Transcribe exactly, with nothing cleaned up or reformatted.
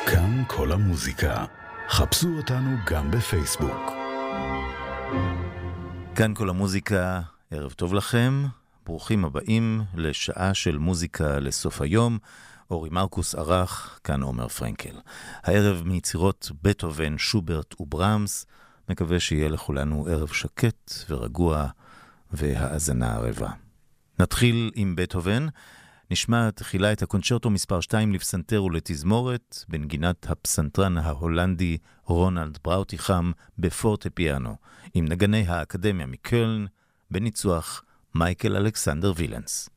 כאן כל המוזיקה. חפשו אותנו גם בפייסבוק. כאן כל המוזיקה, ערב טוב לכם. ברוכים הבאים לשעה של מוזיקה לסוף היום. אורי מרקוס ערך, כאן עומר פרנקל. הערב מיצירות בטהובן, שוברט וברמס. מקווה שיהיה לכולנו ערב שקט ורגוע והאזנה ערבה. נתחיל עם בטהובן. נשמע תחילה את הקונצ'רטו מספר שתיים לפסנתר ולתזמורת, בנגינת הפסנתרן ההולנדי רונלד בראוטיחם בפורטה פיאנו, עם נגני האקדמיה מקלן, בניצוח מייקל אלכסנדר וילנס.